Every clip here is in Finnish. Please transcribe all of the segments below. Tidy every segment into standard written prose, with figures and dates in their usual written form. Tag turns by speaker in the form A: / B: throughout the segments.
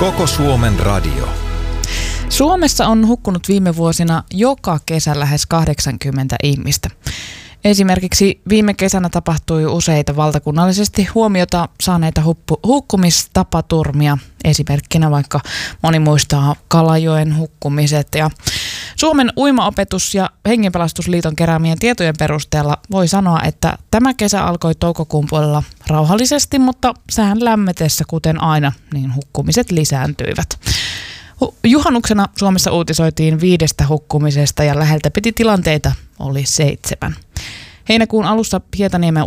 A: Koko Suomen radio.
B: Suomessa on hukkunut viime vuosina joka kesä lähes 80 ihmistä. Esimerkiksi viime kesänä tapahtui useita valtakunnallisesti huomiota saaneita hukkumistapaturmia. Esimerkkinä vaikka moni muistaa Kalajoen hukkumiset. Ja Suomen Uimaopetus- ja Hengenpelastusliiton keräämien tietojen perusteella voi sanoa, että tämä kesä alkoi toukokuun puolella rauhallisesti, mutta sään lämmetessä kuten aina, niin hukkumiset lisääntyivät. Juhannuksena Suomessa uutisoitiin 5 hukkumisesta ja läheltä piti tilanteita oli 7. Heinäkuun alussa Hietaniemen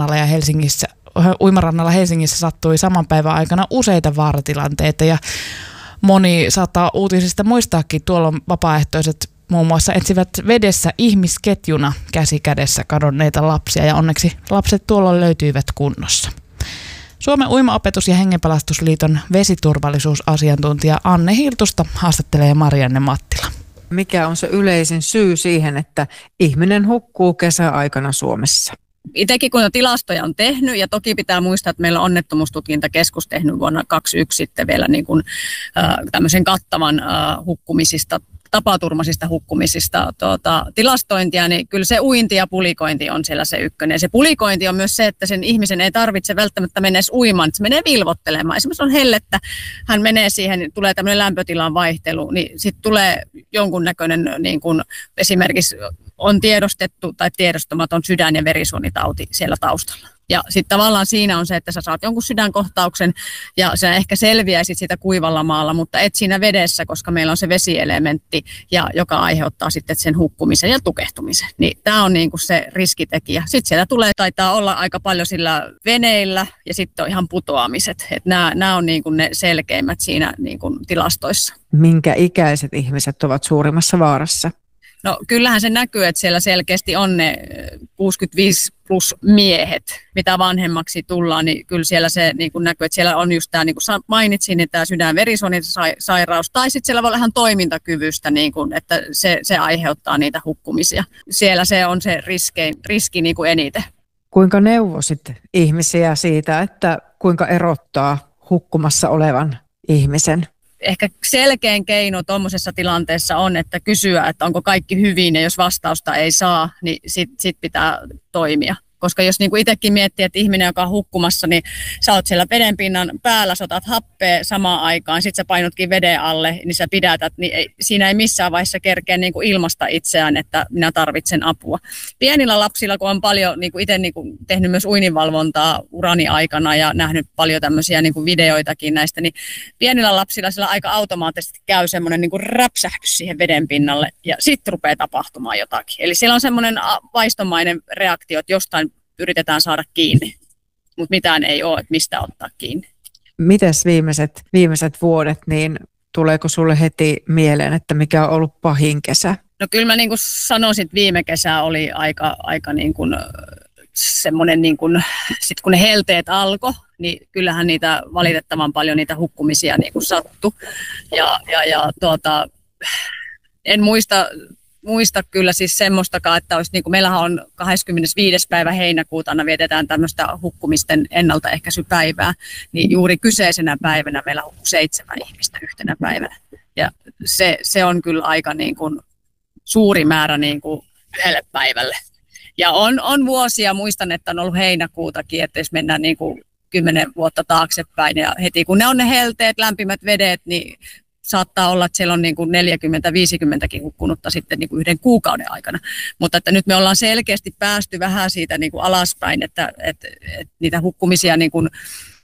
B: uimarannalla Helsingissä sattui saman päivän aikana useita vaaratilanteita ja moni saattaa uutisista muistaakin, tuolla vapaaehtoiset muun muassa etsivät vedessä ihmisketjuna käsi kädessä kadonneita lapsia ja onneksi lapset tuolla löytyivät kunnossa. Suomen Uimaopetus- ja Hengenpelastusliiton vesiturvallisuusasiantuntija Anne Hiltusta haastattelee Marianne Mattila.
C: Mikä on se yleisin syy siihen, että ihminen hukkuu kesäaikana Suomessa?
D: Itsekin kun tilastoja on tehnyt, ja toki pitää muistaa, että meillä on onnettomuustutkintakeskus tehnyt vuonna 2021 sitten vielä niin kuin, tämmöisen kattavan tapaturmaisista hukkumisista tilastointia, niin kyllä se uinti ja pulikointi on siellä se ykkönen. Se pulikointi on myös se, että sen ihmisen ei tarvitse välttämättä mennä edes uimaan, että se menee vilvottelemaan. Esimerkiksi on hellettä, hän menee siihen, tulee tämmöinen lämpötilan vaihtelu, niin sitten tulee jonkunnäköinen, niin kuin esimerkiksi on tiedostettu tai tiedostamaton sydän- ja verisuonitauti siellä taustalla. Ja sitten tavallaan siinä on se, että sä saat jonkun sydänkohtauksen ja sä ehkä selviäisit sitä kuivalla maalla, mutta et siinä vedessä, koska meillä on se vesielementti, joka aiheuttaa sitten sen hukkumisen ja tukehtumisen. Niin tämä on niinku se riskitekijä. Sitten siellä taitaa olla aika paljon sillä veneillä ja sitten on ihan putoamiset. Nämä on niinku ne selkeimmät siinä niinku tilastoissa.
C: Minkä ikäiset ihmiset ovat suurimmassa vaarassa?
D: No kyllähän se näkyy, että siellä selkeästi on ne 65 plus miehet, mitä vanhemmaksi tullaan, niin kyllä siellä se niin kuin näkyy, että siellä on just tämä, niin kuin mainitsin, niin tämä sydän-verisuonisairaus, tai sitten siellä voi olla ihan toimintakyvystä, niin kuin, että se aiheuttaa niitä hukkumisia. Siellä se on se riski niin kuin eniten.
C: Kuinka neuvosit ihmisiä siitä, että kuinka erottaa hukkumassa olevan ihmisen?
D: Ehkä selkein keino tuommoisessa tilanteessa on, että kysyä, että onko kaikki hyvin ja jos vastausta ei saa, niin sit pitää toimia. Koska jos niin kuin itsekin miettii, että ihminen, joka on hukkumassa, niin sä oot siellä vedenpinnan päällä, sä otat happea samaan aikaan, sit sä painutkin veden alle, niin sä pidätät, niin siinä ei missään vaiheessa kerkeä niin kuin ilmaista itseään, että minä tarvitsen apua. Pienillä lapsilla, kun on paljon niin kuin itse niin kuin tehnyt myös uininvalvontaa urani aikana ja nähnyt paljon tämmöisiä niin kuin videoitakin näistä, niin pienillä lapsilla sillä aika automaattisesti käy semmoinen niin kuin räpsähdys siihen veden pinnalle ja sitten rupeaa tapahtumaan jotakin. Eli siellä on semmoinen vaistomainen reaktio, että jostain yritetään saada kiinni, mutta mitään ei ole, että mistä ottaa kiinni. Mites
C: viimeiset vuodet, niin tuleeko sulle heti mieleen, että mikä on ollut pahin kesä?
D: No kyllä mä niin kuin sanoisin, että viime kesä oli aika niin kuin semmoinen, niin kuin, sit kun ne helteet alkoi, niin kyllähän niitä valitettavan paljon niitä hukkumisia niin kuin sattui. En muista kyllä siis semmoistakaan, että olisi, niin kuin meillähän on 25. päivä heinäkuuta aina vietetään tämmöistä hukkumisten ennaltaehkäisypäivää, niin juuri kyseisenä päivänä meillä hukkui 7 ihmistä yhtenä päivänä. Ja se on kyllä aika niin kuin suuri määrä niin kuin yhdelle päivälle. Ja on vuosia, muistan, että on ollut heinäkuutakin, että jos mennään niin kuin 10 vuotta taaksepäin ja heti kun ne on ne helteet, lämpimät vedet, niin saattaa olla, että siellä on niin kuin 40-50kin hukkunutta sitten niin kuin 1 kuukauden aikana. Mutta että nyt me ollaan selkeästi päästy vähän siitä niin kuin alaspäin, että niitä hukkumisia niin kuin,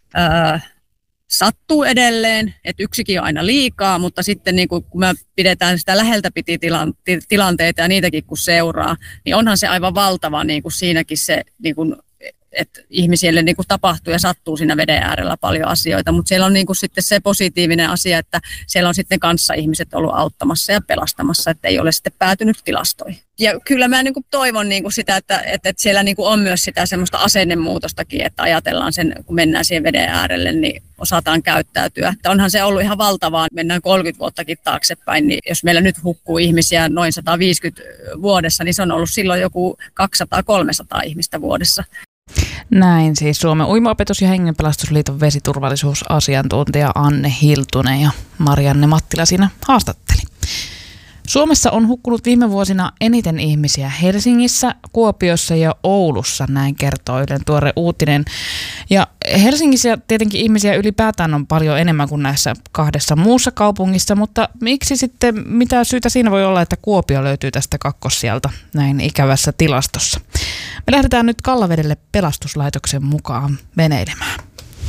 D: sattuu edelleen, että yksikin on aina liikaa, mutta sitten niin kun me pidetään sitä läheltä piti tilanteita ja niitäkin kun seuraa, niin onhan se aivan valtava niin kuin siinäkin se, niin kuin, että ihmisille niin kuin tapahtuu ja sattuu siinä veden äärellä paljon asioita, mutta siellä on niin kuin sitten se positiivinen asia, että siellä on sitten kanssa ihmiset ollut auttamassa ja pelastamassa, että ei ole sitten päätynyt tilastoihin. Ja kyllä mä niin kuin toivon niin kuin sitä, että siellä niin kuin on myös sitä semmoista asennemuutostakin, että ajatellaan sen, kun mennään siihen veden äärelle, niin osataan käyttäytyä. Että onhan se ollut ihan valtavaa, mennään 30 vuottakin taaksepäin, niin jos meillä nyt hukkuu ihmisiä noin 150 vuodessa, niin se on ollut silloin joku 200-300 ihmistä vuodessa.
B: Näin siis Suomen Uimaopetus- ja Hengenpelastusliiton vesiturvallisuusasiantuntija Anne Hiltunen ja Marianne Mattila siinä haastatteli. Suomessa on hukkunut viime vuosina eniten ihmisiä Helsingissä, Kuopiossa ja Oulussa, näin kertoo Ylen tuore uutinen. Ja Helsingissä tietenkin ihmisiä ylipäätään on paljon enemmän kuin näissä 2 muussa kaupungissa, mutta miksi sitten, mitä syytä siinä voi olla, että Kuopio löytyy tästä kakkossijalta näin ikävässä tilastossa? Me lähdetään nyt Kallavedelle pelastuslaitoksen mukaan veneilemään.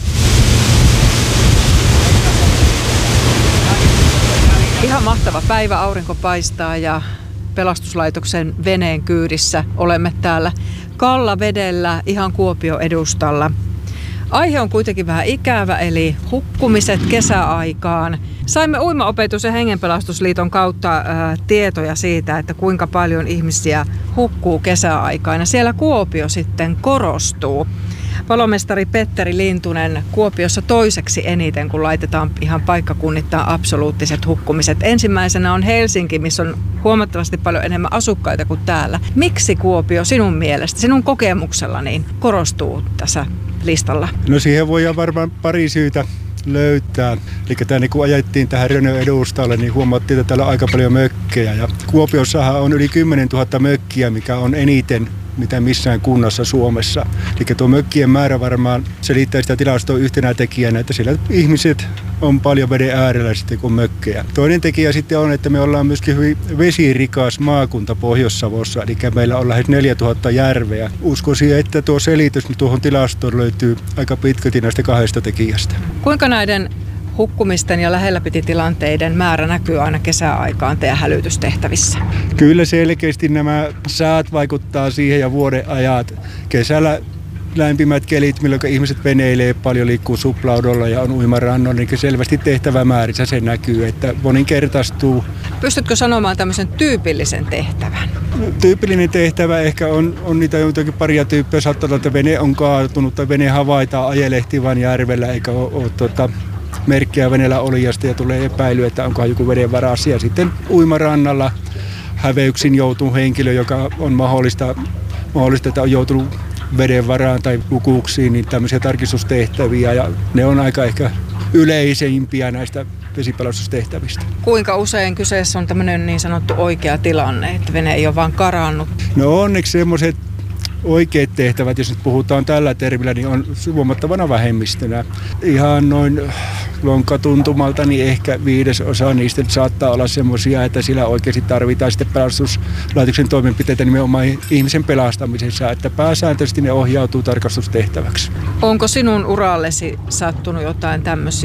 C: Ihan mahtava päivä, aurinko paistaa ja pelastuslaitoksen veneen kyydissä olemme täällä Kallavedellä ihan Kuopion edustalla. Aihe on kuitenkin vähän ikävä, eli hukkumiset kesäaikaan. Saimme Uimaopetus- ja Hengenpelastusliiton kautta tietoja siitä, että kuinka paljon ihmisiä hukkuu kesäaikaan. Ja siellä Kuopio sitten korostuu. Palomestari Petteri Lintunen, Kuopiossa toiseksi eniten, kun laitetaan ihan paikkakunnittain absoluuttiset hukkumiset. Ensimmäisenä on Helsinki, missä on huomattavasti paljon enemmän asukkaita kuin täällä. Miksi Kuopio sinun mielestä, sinun kokemuksella niin korostuu tässä listalla?
A: No siihen voidaan varmaan pari syytä löytää. Eli tämä, kun ajettiin tähän Rönön edustalle, niin huomattiin, että täällä on aika paljon mökkejä. Ja Kuopiossahan on yli 10 000 mökkiä, mikä on eniten mitä missään kunnassa Suomessa. Eli tuo mökkien määrä varmaan selittää sitä tilastoa yhtenä tekijänä, että siellä ihmiset on paljon veden äärellä sitten kuin mökkejä. Toinen tekijä sitten on, että me ollaan myöskin hyvin vesirikas maakunta Pohjois-Savossa, eli meillä on lähes 4000 järveä. Uskoisin, että tuo selitys tuohon tilastoon löytyy aika pitkälti näistä 2 tekijästä.
C: Kuinka näiden hukkumisten ja lähellä piti tilanteiden määrä näkyy aina kesäaikaan teidän hälytystehtävissä?
A: Kyllä selkeästi nämä säät vaikuttaa siihen ja vuodenajat. Kesällä lämpimät kelit, milloin ihmiset veneilee paljon, liikkuu suplaudolla ja on uimarannolla, niin selvästi tehtävämäärissä se näkyy, että moninkertaistuu.
C: Pystytkö sanomaan tämmöisen tyypillisen tehtävän?
A: Tyypillinen tehtävä ehkä on niitä jotakin paria tyyppejä. Saattaa olla, että vene on kaatunut tai vene havaitaan ajelehtivan järvellä eikä ole merkkiä veneellä olijasta ja tulee epäily, että onkohan joku veden varassa. Ja sitten uimarannalla häveyksin joutuu henkilö, joka on mahdollista, että on joutunut veden varaan tai lukuuksiin, niin tämmöisiä tarkistustehtäviä. Ja ne on aika ehkä yleisempiä näistä vesipelastustehtävistä.
C: Kuinka usein kyseessä on tämmöinen niin sanottu oikea tilanne, että vene ei ole vaan karannut?
A: No onneksi semmoiset oikeat tehtävät, jos nyt puhutaan tällä termillä, niin on huomattavana vähemmistönä. Ihan noin lonkatuntumalta, niin ehkä 1/5 niistä saattaa olla semmoisia, että sillä oikeasti tarvitaan sitten pelastuslaitoksen toimenpiteitä nimenomaan ihmisen pelastamisessa, että pääsääntöisesti ne ohjautuu tarkastustehtäväksi.
C: Onko sinun urallesi sattunut jotain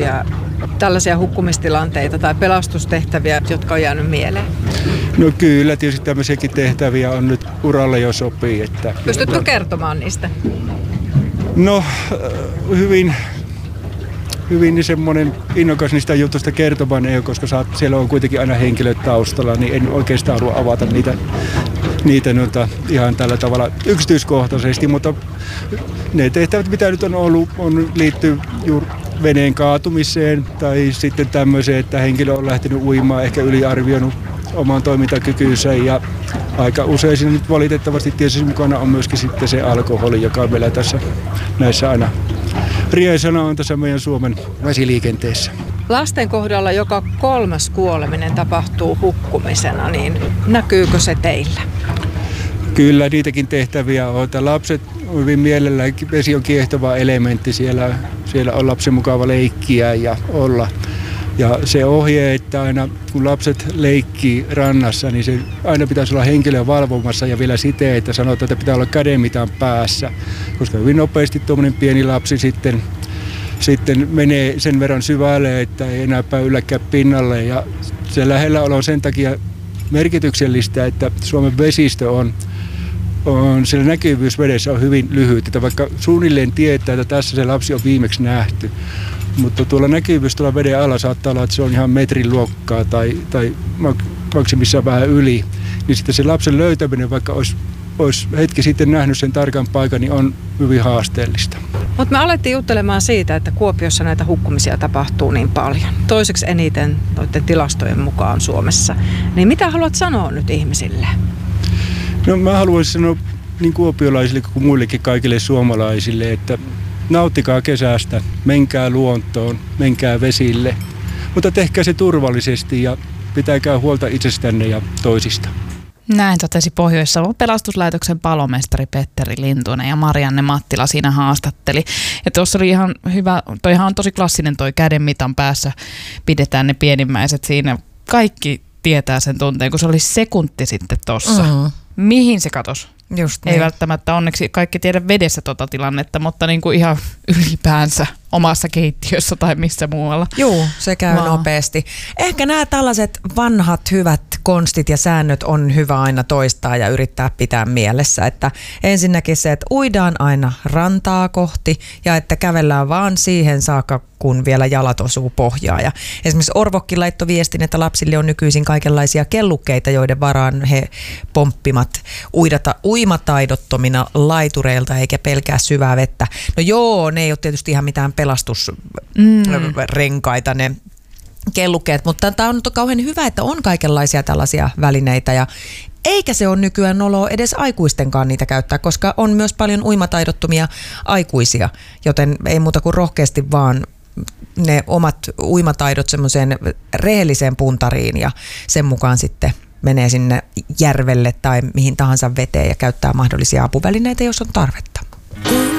C: tällaisia hukkumistilanteita tai pelastustehtäviä, jotka on jäänyt mieleen?
A: No kyllä, tietysti tämmöisiäkin tehtäviä on nyt uralle jo sopii. Että
C: pystytkö kertomaan niistä?
A: No hyvin semmoinen innokas niistä jutusta kertomaan ei ole, koska siellä on kuitenkin aina henkilöt taustalla, niin en oikeastaan halua avata niitä ihan tällä tavalla yksityiskohtaisesti, mutta ne tehtävät, mitä nyt on ollut, liittyy juuri veneen kaatumiseen tai sitten tämmöiseen, että henkilö on lähtenyt uimaan, ehkä yliarvioinut oman toimintakykynsä ja aika usein siinä nyt valitettavasti tietysti mukana on myöskin sitten se alkoholi, joka meillä tässä näissä aina rieisana on tässä meidän Suomen vesiliikenteessä.
C: Lasten kohdalla joka 3. kuoleminen tapahtuu hukkumisena, niin näkyykö se teillä?
A: Kyllä niitäkin tehtäviä on. Lapset on hyvin mielellään, vesi on kiehtova elementti, siellä on lapsen mukava leikkiä ja olla. Ja se ohje, että aina kun lapset leikkii rannassa, niin se aina pitäisi olla henkilö valvomassa ja vielä siten, että sanotaan, että pitää olla kädenmitan päässä. Koska hyvin nopeasti tuommoinen pieni lapsi sitten menee sen verran syvälle, että ei enää ylläkään pinnalle. Ja se lähelläolo on sen takia merkityksellistä, että Suomen vesistö on siellä näkyvyys vedessä on hyvin lyhyt. Että vaikka suunnilleen tietää, että tässä se lapsi on viimeksi nähty, mutta tuolla näkyvyys tuolla veden alla saattaa olla, että se on ihan metrin luokkaa tai maksimissaan vähän yli. Niin sitten se lapsen löytäminen, vaikka olisi hetki sitten nähnyt sen tarkan paikan, niin on hyvin haasteellista.
C: Mutta me alettiin juttelemaan siitä, että Kuopiossa näitä hukkumisia tapahtuu niin paljon. Toiseksi eniten noiden tilastojen mukaan Suomessa. Niin mitä haluat sanoa nyt ihmisille?
A: No mä haluaisin sanoa niin kuopiolaisille kuin muillekin kaikille suomalaisille, että nauttikaa kesästä, menkää luontoon, menkää vesille, mutta tehkää se turvallisesti ja pitäkää huolta itsestänne ja toisista.
B: Näin totesi Pohjois-Savon pelastuslaitoksen palomestari Petteri Lintunen ja Marianne Mattila siinä haastatteli. Ja tuossa oli ihan hyvä, toihan on tosi klassinen toi käden mitan päässä, pidetään ne pienimmäiset siinä. Kaikki tietää sen tunteen, kun se oli sekunti sitten tossa. Mihin se katosi? Just niin. Ei välttämättä onneksi kaikki tiedä vedessä tota tilannetta, mutta niin kuin ihan ylipäänsä omassa keittiössä tai missä muualla.
E: Joo, se käy nopeasti. Ehkä nämä tällaiset vanhat hyvät konstit ja säännöt on hyvä aina toistaa ja yrittää pitää mielessä, että ensinnäkin se, että uidaan aina rantaa kohti ja että kävellään vaan siihen saakka, kun vielä jalat osuu pohjaan. Ja esimerkiksi Orvokki laittoi viestin, että lapsille on nykyisin kaikenlaisia kellukkeita, joiden varaan he pomppimat uimataidottomina laitureilta eikä pelkää syvää vettä. No joo, ne ei ole tietysti ihan mitään pelastusrenkaita ne kellukkeet, mutta tämä on kauhean hyvä, että on kaikenlaisia tällaisia välineitä ja eikä se ole nykyään noloa edes aikuistenkaan niitä käyttää, koska on myös paljon uimataidottomia aikuisia, joten ei muuta kuin rohkeasti vaan ne omat uimataidot semmoiseen rehelliseen puntariin ja sen mukaan sitten menee sinne järvelle tai mihin tahansa veteen ja käyttää mahdollisia apuvälineitä, jos on tarvetta.